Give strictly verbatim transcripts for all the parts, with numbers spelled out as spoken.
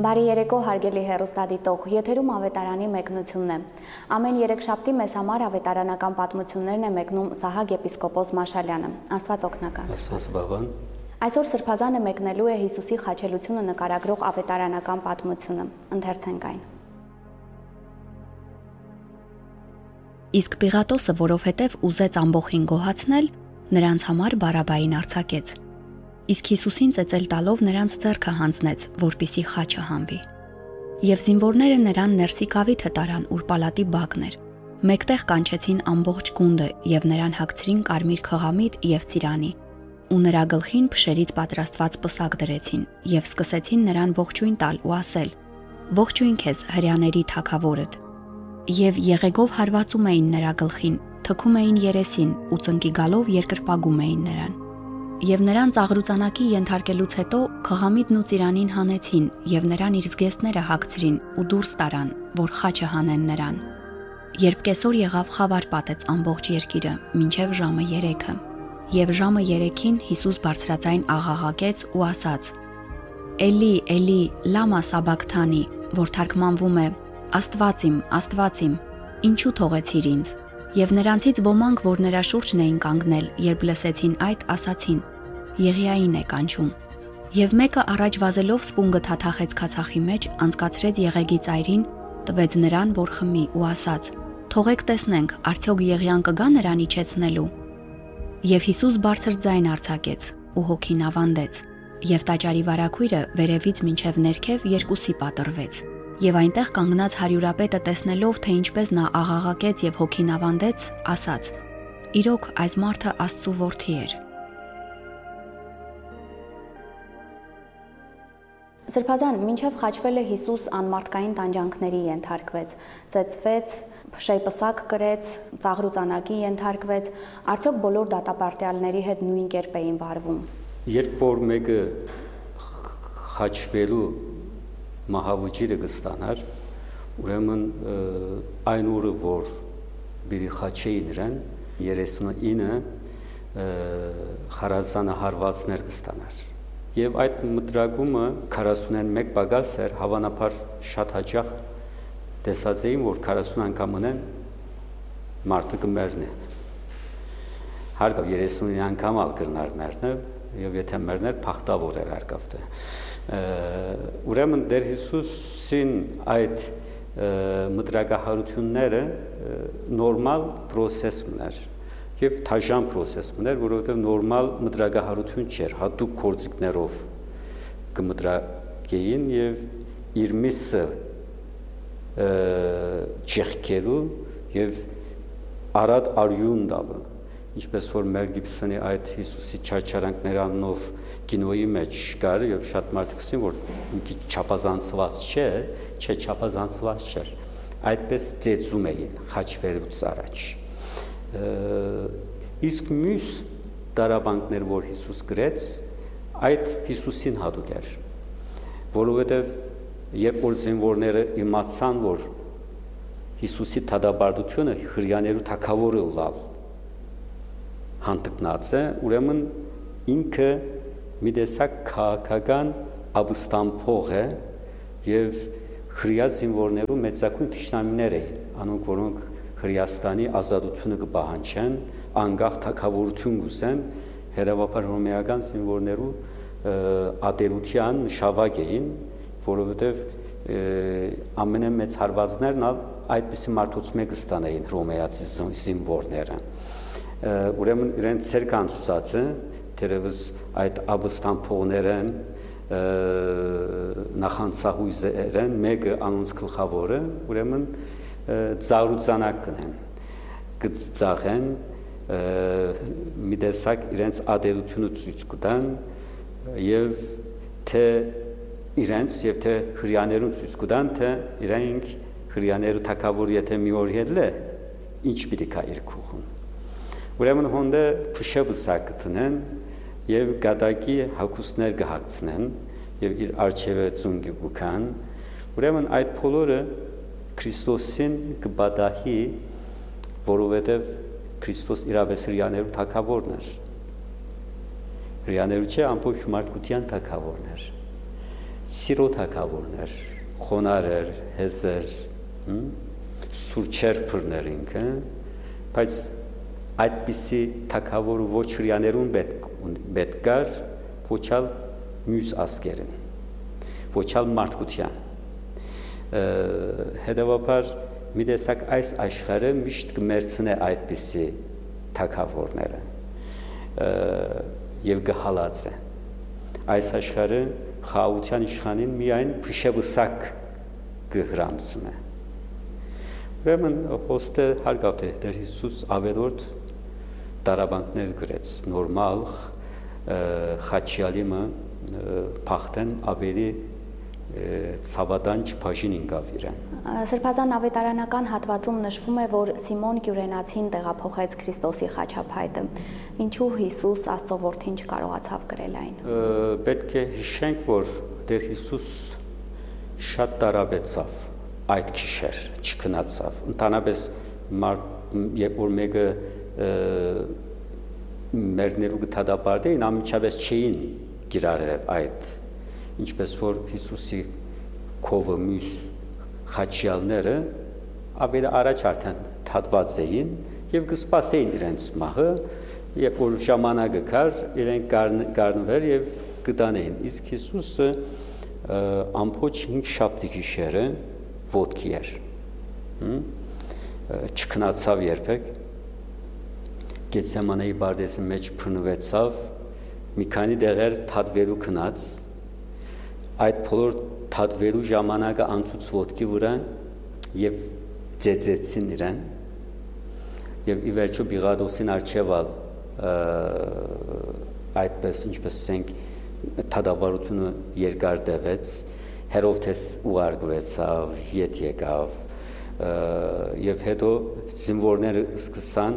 Բարի երեկո հարգելի հեռուստադիտող, եթերում ավետարանի մեկնությունն է։ Ամեն երեքշաբթի մեզ համար ավետարանական պատմություններն է մեկնում Սահակ եպիսկոպոս Մաշալյանը։ Աստված օգնական։ Աստված բավան։ Այսօր Սրբազանը մեկնելու է Հիսուսի խաչելությունը նկարագրող ավետարանական պատմությունը։ Ընթերցենք այն։ Իսկ Պիղատոսը, որովհետև ուզեց ամբոխին գոհացնել, նրանց համար Բարաբային արձակեց։ Իսկ Հիսուսին ծեծել տալով նրանց ձեռքը հանձնեց, որպիսի խաչը հանվի։ Եվ զինվորները նրան ներսի կավիթը տարան, ուր պալատի բակն էր։ Մեկտեղ կանչեցին ամբողջ գունդը եւ նրան հագցրին կարմիր խղամիտ եւ ծիրանի, ու նրա գլխին փշերից պատրաստված պսակ դրեցին եւ սկսեցին նրան ողջույն տալ ու ասել. «Ողջույն քեզ, հրյաների թագավորդ»։ Եվ եղեգով հարվածում էին նրա գլխին, թքում էին երեսին ու ծնկի գալով երկրպագում էին նրան։ Եվ նրան ծաղրուծանակի ենթարկելուց հետո խղամիտն ու ծիրանին հանեցին եւ նրան իր զգեստները հագցրին ու դուրս տարան, որ խաչը հանեն նրան։ Երբ կեսօր եղավ, խավար պատեց ամբողջ երկիրը, մինչև ժամը երեքը։ Եվ ժամը երեքին Հիսուս բարձրաձայն աղաղակեց ու ասաց. «Էլի, Էլի, լամա սաբակթանի», որ թարգմանվում է. «Աստված իմ, Աստված իմ, ինչու թողեցիր ինձ»։ Եվ նրանցից ոմանք, որ նրա շուրջն էին կանգնել, երբ լսեցին այդ, ասացին. «Եղիային է կանչում»։ Եվ մեկը առաջ վազելով սպունգը թաթախեց քացախի մեջ, անցկացրեց եղեգի ծայրին, տվեց նրան, որ խմի ու ասաց. «Թողեք տեսնենք, արդյոք Եղիան կգա նրան իջեցնելու»։ Եվ Հիսուս բարձր ձայն արձակեց ու հոգին ավանդեց, եւ տաճարի վարագույրը վերևից մինչև ներքև երկուսի պատռվեց։ Եվ այնտեղ կանգնած հարյուրապետը տեսնելով, թե ինչպես նա աղաղակեց եւ հոգին ավանդեց, ասաց. «Իրոք այս մարդը Աստծու որդի էր»։ Սրբազան, մինչև խաչվելը Հիսուս անմարդկային տանջանքների ենթարկվեց, ծեծվեց, փշեյպսակ կրեց, ծաղրուծանակի ենթարկվեց, արդյոք բոլոր դատապարտյալների հետ նույն կերպ էին վարվում։ Երբ որ մեկը խաչվելու մահավուճիրը կստանար, ուրեմն այն օրը, որ բերի խաչեի նրան, երեսունինը խարազանը հարվածներ կստանար։ Եվ այդ մտրակումը քառասունմեկ պագաս էր, հավանաբար շատ հաճախ տեսած էին, որ քառասուն անգամ ունեն մարդը կմեռնի։ Հարկավ երեսունին անգամ ալ կրնար մեռնը, եւ եթե մեռներ փախտավոր էր հարկավտը։ Ուրեմն Տեր Հիսուսին այդ մտրակահարությունները նորմալ պրոցես մներ եւ թաժան պրոցես մներ, որովհետեւ նորմալ մտրակահարություն չէր, հատուկ գործիքներով կմտրակեին եւ իր միսը ճեղքելու եւ արադ արյուն տալու, ինչպես որ Մել Գիբսոնի այդ Հիսուսի չարչարանքներ անունով կինոյի մեջ կար եւ շատ մարդիկ ասին, որ մի չափազանցված չէ, չէ չափազանցված չէր։ Այդպես ծեծում էին խաչվելուց առաջ։ Իսկ մյուս դարաբանքներ, որ Հիսուս գրեց, այդ Հիսուսին հատուկ էր, որովհետեւ երբ որ զինվորները իմացան, որ Հիսուսի թադաբարդությունը հրյաներու թագավորը լալ հանդգնած է, ուրեմն ինքը մի տեսակ քաղաքական ապստամբող է եւ հրյա զինվորներու մեծակույն թշնամիներ էին, անոնք որոնք Հրեաստանի ազատությունը կպահանջեն, անկախ թագավորություն կուզեն, հետեւաբար հռոմեական զինվորներու ատելության նշավակ էին, որովհետեւ ամենամեծ հարվածներն այդպիսի մարդուց մեկը ստանային հռոմեացի զինվորները։ Ուրեմն իրենց ցերկան ցուցած է, թերևս այդ ապստամբողներն նախանցահույզերն մեկը անոնց գլխավորը, ուրեմն ծաղրուծանակ կնեն, կծաղեն, մի տեսակ իրենց ադելությունը ցույց կտան եւ թե իրենց եւ թե հրյաներուն ցույց կտան, թե իրենք հրյաներու թագավորը եթե մի օր ելը, ինչ պիտի կա իր քուղուն։ Ուրեմն հոնդը փշեբսակ կտնեն եւ գադակի հակուսներ կհացնեն եւ իր արջևը ծունգի կուքան։ Ուրեմն այդ բոլորը Քրիստոսին կբադահի, որովհետեւ Քրիստոս իրավես հրյաներու թագավորն էր։ Հրյաներու չէ, ամբողջ մարդկության թագավորն էր։ սիրո թագավորներ, խոնար էր, հեզեր, սուրճեր փռներ ինքը, բայց այդպիսի թագավորը ոչ հրյաներուն պետք կար, ոչալ մյուս ազգերին, ոչալ մարդկության։ Հետևաբար մի տեսակ այս աշխարհը միշտ կմերցնե այդպիսի թագավորները եւ գհալած է։ Այս աշխարհը խաղաղության իշխանին միայն փշեբսակ կհրամցնե։ Ուրեմն խոսքը հարգավ թե Տեր Հիսուս ավելորդ դարաբանքներ գրեց, նորմալ խաչյալիմը փախտեն ավելի ցավադանջ բաժին ինկավ իրեն։ Սրբազան ավետարանական հատվածում նշվում է, որ Սիմոն Կյուրենացին տեղափոխեց Քրիստոսի խաչափայտը։ Ինչու Հիսուս Աստծո որդին չկարողացավ գրել այն։ Պետք է հիշենք, որ Տեր Հիսուս շատ տարաբեցավ այդ քիշեր, չքնացավ։ Ընդհանրապես երբ որ մեկը մերներու գտադապարտեին, ամիջապես չէին գիրարել այդ, ինչպես որ Հիսուսի քովը մյուս խաչյալները ավելի առաջ արդեն թատված էին եւ կսպասեին իրենց մահը, երբ որ ժամանակը կար, իրենք կառնվեր եւ կտանեին։ Իսկ Հիսուսը ամբողջ հինգ շաբթի գիշերը ոտքի էր, չքնացավ երբեք, Գեթսեմանեի բարձի մեջ փնվեցավ, մի քանի դեղեր թատվելու քնած, այդ բոլոր թատվելու ժամանակը անցուց ոտքի վրա եւ ծեծեցին իրեն եւ ի վերջո Պիղատոսին արչեվալ այդպես ինչպես ասենք թադավարությունը երկար տևեց, Հերովդես ուղարկվեցավ, ետ եկավ եւ հետո զինվորները սկսան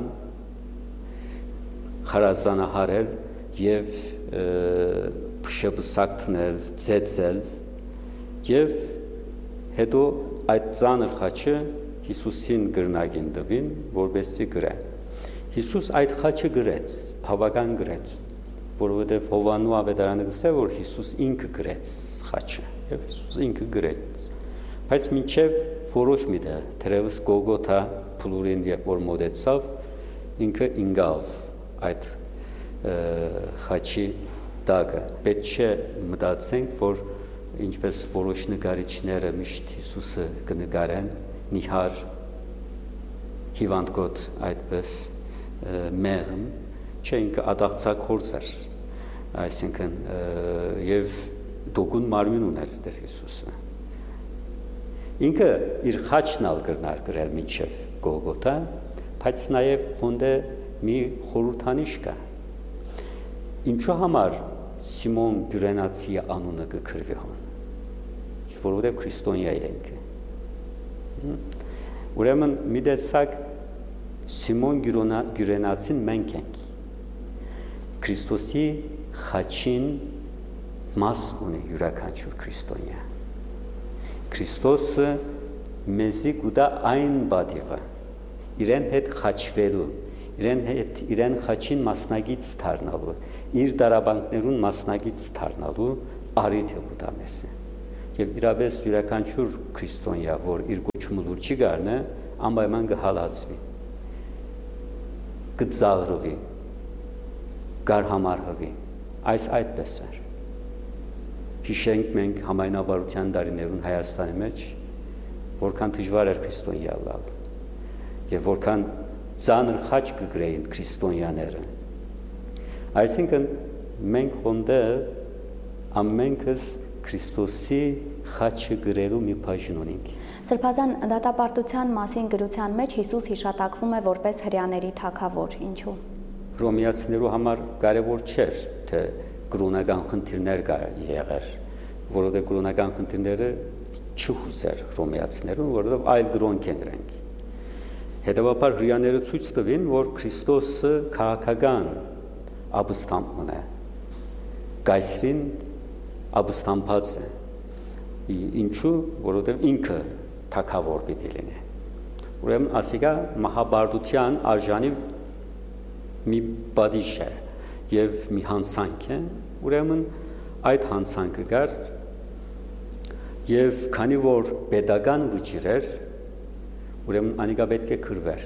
խարազանահարել եւ փշեբսակտնել, ծեծել եւ հետո այդ ծանր խաչը Հիսուսին գրնագին տվին, որպեսզի գրե։ Հիսուս այդ խաչը գրեց, բավական գրեց, որովհետեւ Հովանու ավետարանը գսե, որ Հիսուս ինքը գրեց խաչը, եւ Հիսուս ինքը գրեց։ Բայց մինչեւ որոշ միտեղ, թերևս Գողգոթա փլուրին երբ որ մոտեցավ, ինքը ինգավ այդ խաչի տակը։ Պետք չէ մտածենք, որ ինչպես որոշ նկարիչները միշտ Հիսուսը կնկարեն նիհար հիվանդկոտ այդպես մեղմ, չէ ինքը ադաղցակորձ էր, այսինքն եւ դոգուն մարմին ուներ Տեր Հիսուսը։ Ինքը իր խաչն ալ կրնար գրել մինչև Գողգոթա, բայց նաեւ հոնդե մի խորհրդանիշ կա։ Ինչու համար Սիմոն Կյուրենացի անունը կգրվի հոն, որովհետև քրիստոնյա է ինքը։ Ուրեմն մի տեսակ Սիմոն Կյուրենացին մենք ենք։ Քրիստոսի խաչին մաս ունի յուրաքանչյուր քրիստոնյա։ Քրիստոսը մեզի կուտա այն բադիվը, իրեն հետ խաչվելու, իրեն հետ իրեն խաչին մասնագից դառնալու, իր դարաբանքներուն մասնագից դառնալու արիթ է կուտա մեզի։ Եվ իրապես յուրաքանչյուր քրիստոնյա, որ իր գոչումը լուր չի գարնե, անպայման կհալածվի, կծաղրվի, կարհամարհվի, այս այդպես էր։ Հիշենք մենք համայնավարության տարիներուն Հայաստանի մեջ, որքան դժվար էր քրիստոնյա լալ, եւ որքան ծանր խաչ կգրեին քրիստոնյաները։ Այսինքն մենք հոնդեր ամենքս Քրիստոսի խաչը գրելու մի բաժին ունենք։ Սրբազան դատապարտության մասին գրության մեջ Հիսուս հիշատակվում է որպես հրյաների թագավոր, ինչու։ Հռոմեացիներու համար կարևոր չէր, թե կրոնական խնդիրներ կա եղեր, որովհետև կրոնական խնդիրները չհուսեր հռոմեացիներուն, որովհետև այլ կրոնք են դրանք։ Հետևաբար հրյաները ցույց տվին, որ Քրիստոսը քաղաքական ապստամբն է, կայսրին ապստամբած է, ինչու, որովհետև ինքը թագավոր պիտի լինի։ Ուրեմն ասիկա մահաբարդության արժանի մի բադիշ է եւ մի հանցանք է, ուրեմն այդ հանցանքը գար Եվ քանի որ pedagogan վճիռ էր, ուրեմն անիկա պետք է քրվեր։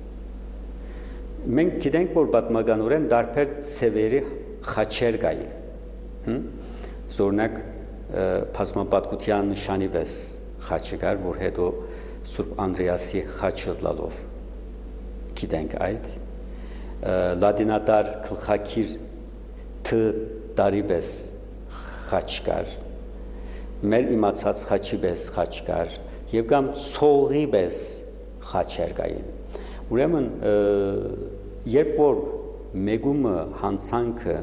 Մենք գիտենք, որ պատմականորեն դարբեր ցևերի խաչեր կային։ Օրինակ բազմապատկության նշանի պես խաչը կար, որ հետո Սուրբ Անդրեասի խաչը լալով գիտենք այդ լատինատար գլխակիր თ տարի պես խաչ կար, մեր իմացած խաչի պես խաչ կար եւ կամ ցողի պես խաչեր կային։ Ուրեմն երբ որ մեգումը հանցանքը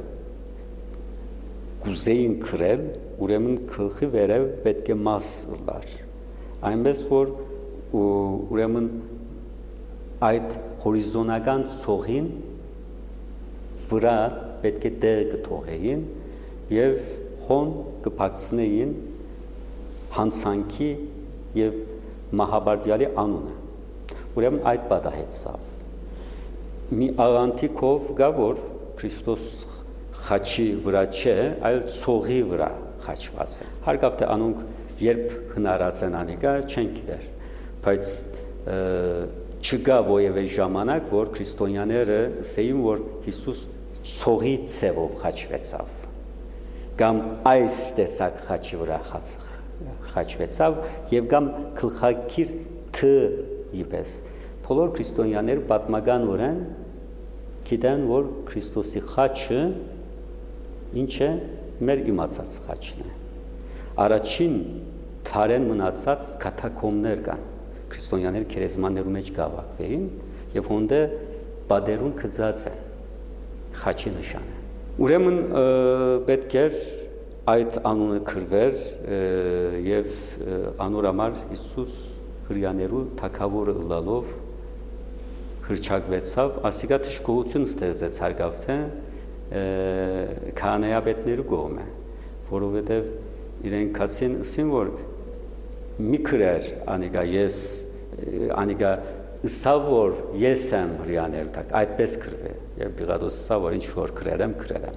կուզեին քրել, ուրեմն գլխի վերև պետք է մաս լար, այնպես որ ուրեմն այդ հորիզոնական ցողին վրա պետք է դեր կթողեին եւ հոն կփակցնեին հանցանքի եւ մահաբարդյալի անունը։ Ուրեմն այդ պատահեցավ։ Մի աղանթիկով գա որ Քրիստոս խաչի վրա չէ, այլ ցողի վրա խաչված է։ Հարկավ թե անոնք երբ հնարած են անիկա չեն գիտեր, բայց չկա ովևէ ժամանակ, որ քրիստոնյաները ասեին, որ Հիսուս ցողի ցևով խաչվեցավ, կամ այս տեսակ խաչի վրա խաչվեցավ եւ կամ գլխակիր თ-ի պես։ Բոլոր քրիստոնյաները պատմականորեն գիտեն, որ Քրիստոսի խաչը ինչ է, մեր իմացած խաչն է։ Առաջին թարեն մնացած կաթակոմներ կան, քրիստոնյաները քերեզմաններու մեջ գավակվեին եւ հոնդե բادرուն գծած են խաչի նշանը։ Ուրեմն պետք էր այդ անունը քրվեր եւ անոր համար Հիսուս հրյաներու թագավորը լալով հրճակվեցավ, ասիկա թշկողություն ստեղծեց հարգավ թե քահանայապետներու կողմը, որովհետեւ իրենք ասին, ասին որ մի քրեր անիկա ես անիկա սա որ ես եմ հրյաներ տակ այդպես քրվե եւ Պիղատոս սա որ ինչ որ քրերեմ քրերեմ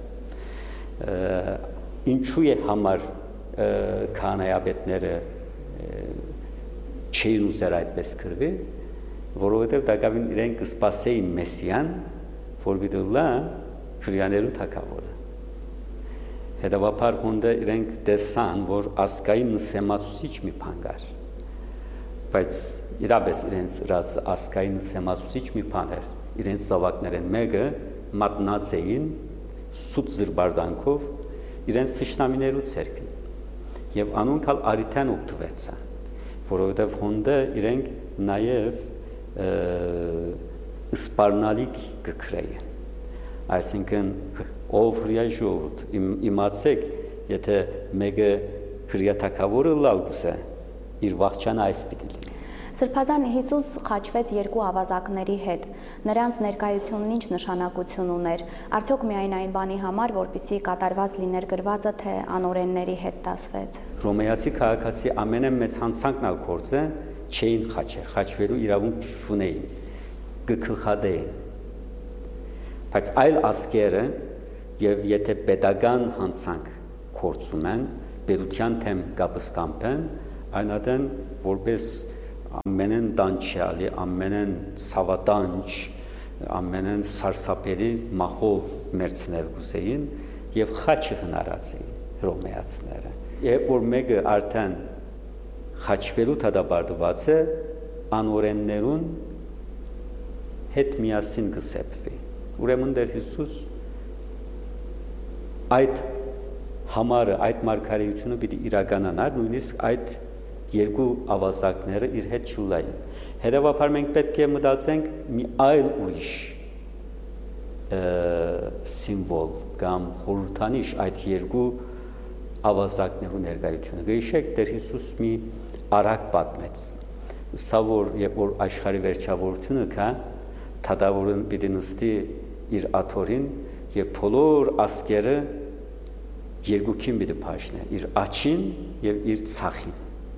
ինչու է համար քահանայապետները չէին ուզեր այդպես քրվի, որովհետեւ դակավին իրենք սպասեին Մեսիան, որ գիտելա հրյաներու թագավորը։ Հետևաբար հոնդը իրենք տեսան, որ ասկային նսեմացուցիչ մի բան կար, բայց իրապես իրենց ռազ ասկային նսեմացուցիչ մի բան էր, իրենց զավակներեն մեկը մատնած էին սուտ զրբարդանքով իրենց թշնամիներու ցերքին եւ անոնքալ արիթան օգտվեցան, որովհետեւ հոնդը իրենք նաեւ սպառնալիք կքրեին, այսինքն ով հրյա ժողովուրդ իմացեք, եթե մեկը հրյա թագավորը լալ գուսե իր վախճանը այս պիտի լինի։ Սրբազան Հիսուս խաչվեց երկու ավազակների հետ, նրանց ներկայությունն ինչ նշանակություն ուներ, արդյոք միայն այն բանի համար, որպեսզի կատարված լիներ գրվածը, թե անօրենների հետ դասվեց։ Ռոմեացի քաղաքացի ամենամեծ հանցանքն ալ գործը չէին խաչեր, խաչվելու իրավունք չունեին, կգլխադեին, բայց այլ ասկերը եւ եթե pedagogan հանցանք գործում են, պետության թեմ կապստամփեն, այնադեն որպես ամենեն դանչյալի, ամենեն ցավատանչ, ամենեն սարսափելի մախով մերցնել գուսեին եւ խաչը հնարած էին ռոմեացիները։ Երբ որ մեկը արդեն խաչվելու դադարված է, անօրեններուն հետ միասին կսեպվի։ Ուրեմն դեր Հիսուս այդ համարը, այդ մարգարեությունը պիտի իրականանար, նույնիսկ այդ երկու ավազակները իր հետ չուլային։ Հետևաբար մենք պետք է մտածենք մի այլ ուրիշ սիմվոլ կամ խորհրդանիշ այդ երկու ավազակներու ներկայությունը։ Գիշեք Տեր Հիսուս մի արագ պատմեց։ Սա որ երբ որ աշխարհի վերջավորությունը կա, թադավորն պիտի նստի իր աթորին եւ բոլոր ասկերը երկուքին պիտի փաշնե, իր աչին եւ իր ցախին։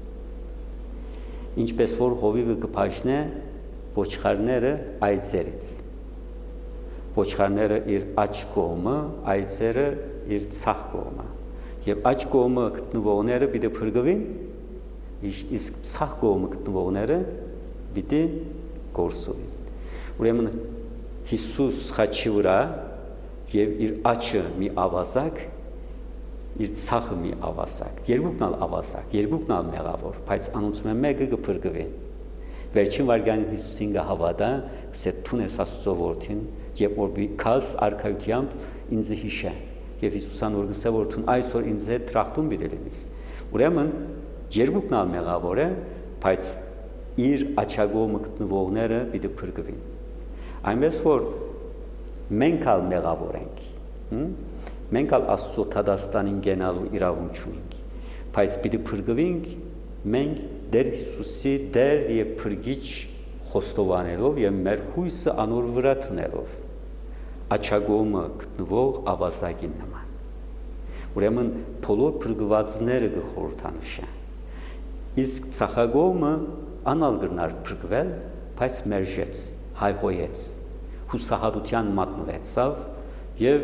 Ինչպես որ հովիվը կփաշնե ոչխարները այծերից։ Ոչխարները իր աչ կողմը, այծերը իր ցախ կողմը։ Եվ աչ կողմը գտնվողները պիտի փրկվին, իսկ ցախ կողմը գտնվողները պիտի գործողին։ Ուրեմն Հիսուս խաչի վրա եւ իր աչը մի ավազակ, իր ցախը մի ավազակ, երկուքն ալ ավազակ, երկուքն ալ մեղավոր, բայց անոնցում է մեկը կփրկվի։ Վերջին վարքյանին Հիսուսին կհավատա, կսե տուն ես Աստծո որդին, եւ որ քաս արքայությամբ ինձ հիշե։ Եվ Հիսուսան որ գսե որ տուն այսօր ինձ հետ տրախտում պիտի լինես։ Ուրեմն երկուքն ալ մեղավոր է, բայց իր աչագոմը գտնվողները պիտի փրկվին։ Այնպես որ մենք ալ մեղավոր ենք, մենք ալ Աստծո թադաստանին գնալու իրավունք չունենք, բայց պիտի փրկվենք մենք Դեր Հիսուսի դեր եւ փրկիչ խոստովանելով եւ մեր հույսը անոր վրա տնելով աչագոմը գտնվող ավազակին նման։ Ուրեմն բոլոր փրկվածները կխորհրդանշեն։ Իսկ ցախագոմը անալ գրնար փրկվել, բայց մերժեց, հայհոյեց, հուսահատության մատնվեցավ եւ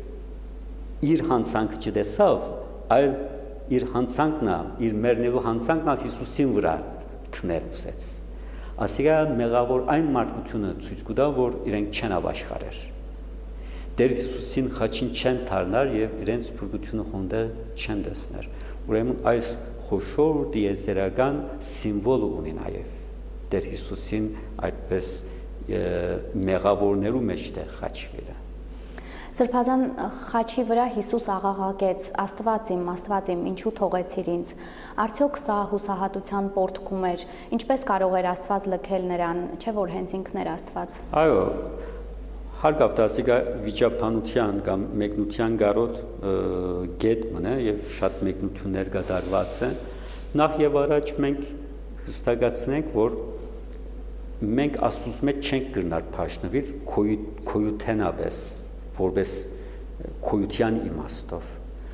իր հանցանքը չտեսավ, այլ իր հանցանքն, իր մեռնելու հանցանքն Հիսուսին վրա թնել ուզեց։ Ասիկա մեղավոր այն մարդկությունը ցույց կտա, որ իրենք չեն ապաշխարեր։ Դեր Հիսուսին խաչին չեն թարնար եւ իրենց փրկությունը հոնդը չեն տեսներ։ Ուրեմն այս խոշոր դիեզերական սիմվոլը ունի նաեւ Դեր Հիսուսին այդպես մեղավորներու մեջտեղ խաչվելը։ Սրբազան խաչի վրա Հիսուս աղաղակեց. Աստված իմ, Աստված իմ, ինչու թողեցիր ինձ։ Արդյոք սա հուսահատության պորտքում էր։ Ինչպես կարող էր Աստված լքել նրան, չէ՞ որ հենց ինքն էր Աստված։ Այո, հարկավ դասիկա վիճաբանության կամ մեկնության գարոտ գետ մնա եւ շատ մեկնություններ կատարված են։ Նախ եւ առաջ մենք հստակացնենք, որ մենք Աստծուց մեջ չենք գրնար փաշնվիր քոյութենաբես որպես քոյության իմաստով,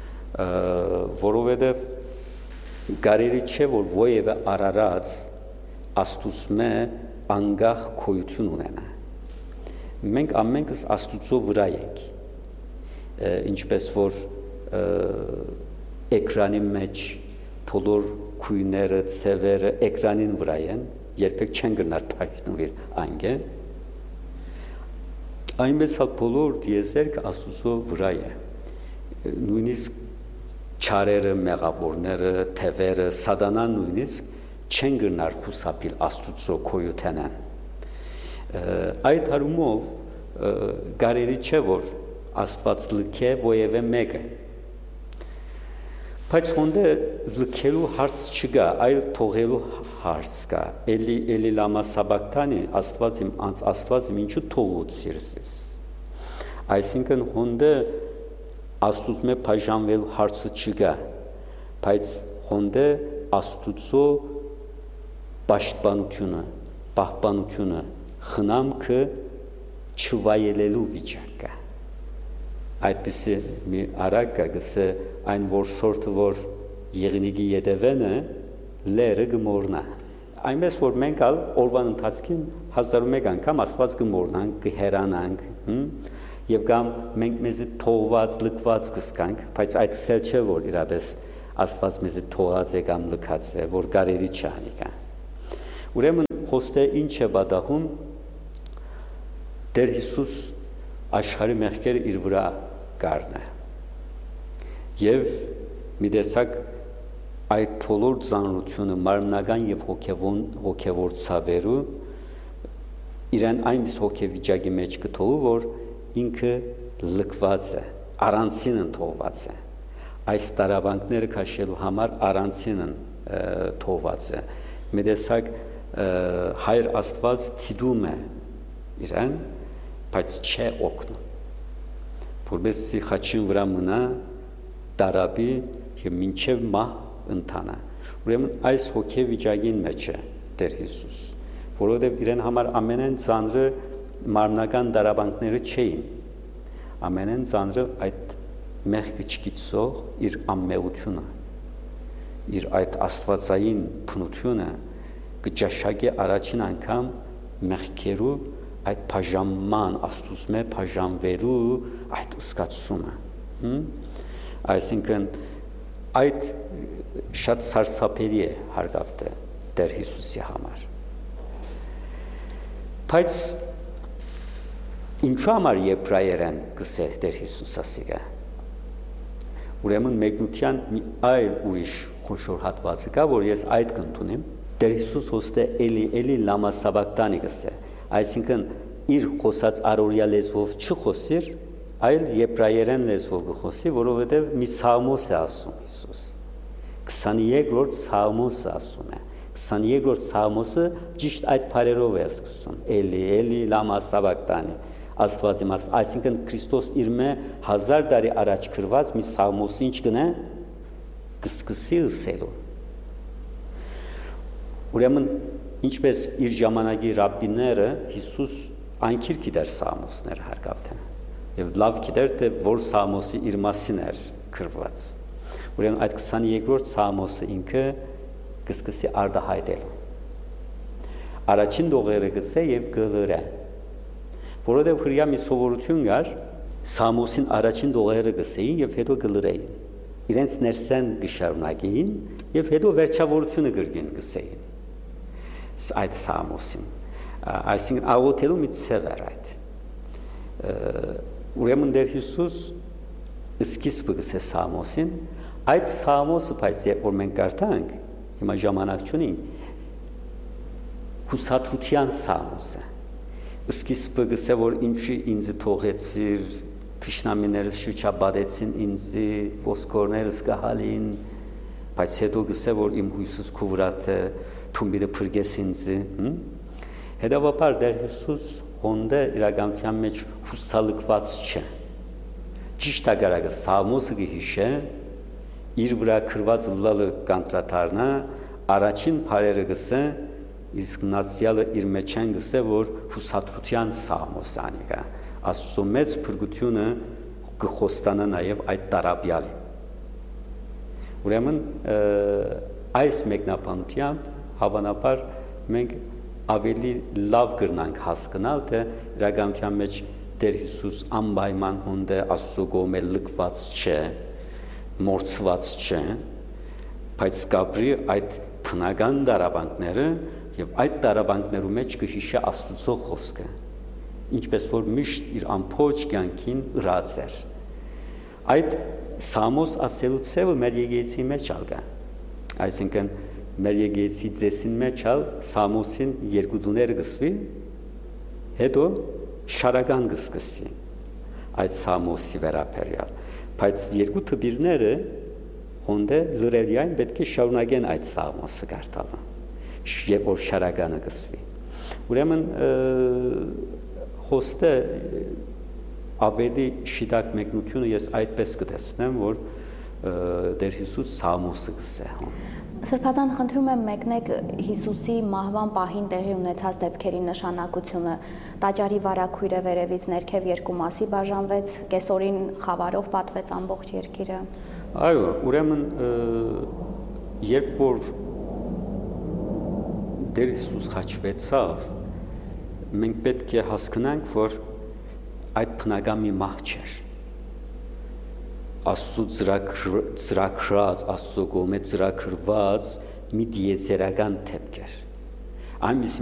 որովհետև կարելի չէ, որ ովևէ արարած Աստծուց մե անգախ քոյություն ունենա։ Մենք ամենքս Աստծո վրա ենք, ինչպես որ էկրանի մեջ բոլոր քույները, ցևերը էկրանին վրա են, երբեք չեն գնար փաշնվիր անգե։ Այնպես հալ բոլոր դիեզերքը Աստծո վրա է, նույնիսկ չարերը, մեղավորները, թևերը, սատանան նույնիսկ չեն գնար խուսափիլ Աստծո քոյութենան։ Այդ հարումով կարելի չէ, որ Աստված լքե ովևէ մեկը, բայց հոնդե լքելու հարց չկա, այլ թողելու հարց կա։ Էլի էլի լամա սաբակտանի Աստված իմ անց Աստված իմ ինչու թողուցիր ես։ Այսինքն հոնդե Աստծուց մե բաժանվելու հարցը չկա, բայց հոնդե Աստծո պաշտպանությունը, պահպանությունը, խնամքը չվայելելու վիճակը։ Այդպիսի մի արագ գսե այն որ սորտը որ եղնիկի ետևենը լերը գմորնա։ Այնպես որ մենք ալ օրվան ընթացքին հազար ու մեկ անգամ Աստված գմորնանք, կհերանանք, եւ կամ մենք մեզի թողված, լքված կսկանք, բայց այդ սել չէ որ իրապես Աստված մեզի թողած է կամ լքած է, որ կարելի չի անի կա։ Ուրեմն հոստե ինչ է բադահում Դեր Հիսուս աշխարհի մեղքերը իր վրա կառնա։ Եվ մի տեսակ այդ բոլոր ծանրությունը մարմնական եւ հոգեվոր ցավերու իրեն այնպես հոգեվիճակի մեջ կթողու, որ ինքը լքված է, առանցին թողված է։ Այս տարաբանքները քաշելու համար առանցին թողված է։ Մի տեսակ Հայր Աստված թիդում է իրեն, բայց չէ օգնում։ Որպեսզի խաչին վրա մնա տարապի եւ մինչեւ մահ ընթանա։ Ուրեմն այս հոգեվիճակին մեջ է Տեր Հիսուս, որովհետեւ իրեն համար ամենեն ծանրը մարմնական դարաբանքները չէին։ Ամենեն ծանրը այդ մեղքը չկիցող իր ամմեղությունը, իր այդ աստվածային փնությունը կճաշակի առաջին անգամ մեղքերու այդ բաժանման Աստծուց մե բաժանվելու այդ զգացումը։ Այսինքն այդ շատ սարսափելի է հարգավտը Տեր Հիսուսի համար։ Բայց ինչու համար եբրայերեն գսե Տեր Հիսուս ասիկա։ Ուրեմն մեկնության մի այլ ուրիշ խոշոր հատվածը կա, որ ես այդ կընդունեմ։ Տեր Հիսուս հոստե էլի էլի լամա սաբակտանի գսե, այսինքն իր խոսած առօրյա լեզվով չխոսիր, այլ եբրայերեն լեզվով կխոսի, որովհետև մի սաղմոս է ասում Հիսուս։ քսաներորդ սաղմոսը ասում է։ քսաներորդ սաղմոսը ճիշտ այդ բառերով է ասում. Էլի էլի լամա սաբակտանի, Աստված իմ Աստված, այսինքն Քրիստոս իր մե հազար տարի առաջ գրված մի սաղմոսի ինչ կնե կսկսի ասելու։ Ուրեմն ինչպես իր ժամանակի ռաբբիները Հիսուս այնքիր գիտեր սաղմոսները հարգավտը եւ լավ գիտեր թե որ սաղմոսի իր մասին էր գրված։ Ուրեմն այդ քսաներորդ սաղմոսը ինքը կսկսի արտահայտել։ Առաջին դողերը գսե եւ գլրե։ Որովհետեւ հրյա մի սովորություն կար, սաղմոսին առաջին դողերը գսեին եւ հետո գլրեին։ Իրենց ներսեն գշարունակեին եւ հետո վերջավորությունը գրգին գսեին։ Այդ սաղմոսին, այսինքն աղոթելու մի ցև էր այդ։ Ուրեմն Տեր Հիսուս սկիզբը գսե սաղմոսին, այդ սաղմոսը բայց երբ որ մենք կարդանք, հիմա ժամանակ չունենք, հուսադրության սաղմոս է։ Սկիզբը գսե որ ինչի ինձ թողեցիր, թշնամիներս շրջապատեցին ինձ, ոսկորներս կհալին, բայց հետո գսե որ իմ հույսս քո վրա է, թումբիրը փրկես ինձ։ Հետևաբար Տեր Հիսուս հոնդե իրականության մեջ հուսալքված չէ։ Ճիշտ ագարակը սաղմոսը գհիշե, իր վրա գրված լալը կանտրատարնա, առաջին բառերը գսե, իսկ մնացյալը իր մեջ են գսե, որ հուսադրության սաղմոս անիկա, Աստծո մեծ փրկությունը կխոստանա նաև այդ տարաբյալին։ Ուրեմն այս մեկնաբանությամբ հավանաբար մենք ավելի լավ կրնանք հասկանալ, թե իրականության մեջ Տեր Հիսուս անպայման հոնդե Աստծո կողմէ լքված չէ, մորցված չէ, բայց կապրի այդ բնական դարաբանքները եւ այդ դարաբանքներու մեջ կհիշե Աստծո խոսքը, ինչպես որ միշտ իր ամբողջ կյանքին ըրած էր։ Այդ սաղմոս ասելու ցևը մեր եկեղեցի մեջ ալկա, այսինքն մեր եկեղեցի ձեսին մեջ ալ սաղմոսին երկու դուներ գսվի, հետո շարական գսկսի այդ սաղմոսի վերաբերյալ, բայց երկու թբիրները հոնդե լրելյայն պետք է շարունակեն այդ սաղմոսը կարդալը, երբ որ շարականը գսվի։ Ուրեմն հոստե ավելի շիտակ մեկնությունը ես այդպես կտեսնեմ, որ Տեր Հիսուս սաղմոսը գսե։ Սրբազան խնդրում եմ մեկնեք Հիսուսի մահվան պահին տեղի ունեցած դեպքերի նշանակությունը։ Տաճարի վարագույրը վերևից ներքև երկու մասի բաժանվեց, կեսօրին խավարով պատվեց ամբողջ երկիրը։ Այո, ուրեմն երբ որ Տեր Հիսուս խաչվեցավ, մենք պետք է հասկանանք, որ այդ բնական մի մահ չէր։ Աստծո ծրագրած, Աստծո կողմէ ծրագրված մի դիեզերական դեպք էր։ Այնպես